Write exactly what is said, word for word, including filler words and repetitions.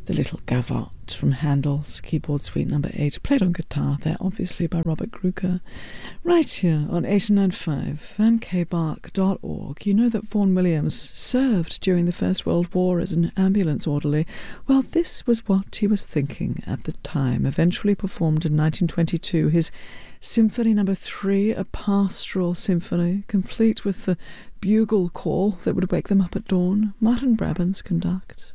The Little Gavotte from Handel's Keyboard Suite number eight, played on guitar there, obviously, by Robert Grucker. Right here on eighty-nine point five, van k bark dot org. You know that Vaughan Williams served during the First World War as an ambulance orderly. Well, this was what he was thinking at the time. Eventually performed in nineteen twenty-two his Symphony number three, a pastoral symphony, complete with the bugle call that would wake them up at dawn. Martin Brabants conducts.